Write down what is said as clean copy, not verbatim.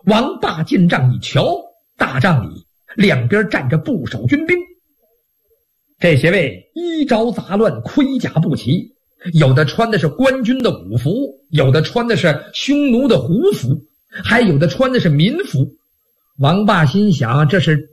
王霸进帐一瞧，大帐里两边站着不少军兵。这些位衣着杂乱，盔甲不齐，有的穿的是官军的武服，有的穿的是匈奴的胡服，还有的穿的是民服。王霸心想，这是